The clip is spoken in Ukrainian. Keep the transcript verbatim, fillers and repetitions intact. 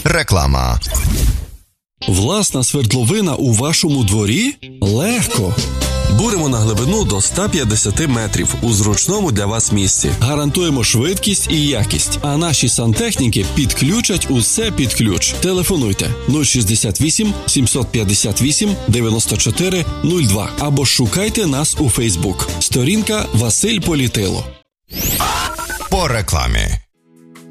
Реклама. Власна свердловина у вашому дворі? Легко! Буримо на глибину до сто п'ятдесят метрів у зручному для вас місці. Гарантуємо швидкість і якість, а наші сантехніки підключать усе під ключ. Телефонуйте нуль шістдесят вісім сімсот п'ятдесят вісім дев'яносто чотири нуль два або шукайте нас у Фейсбук. Сторінка Василь Політило. По рекламі.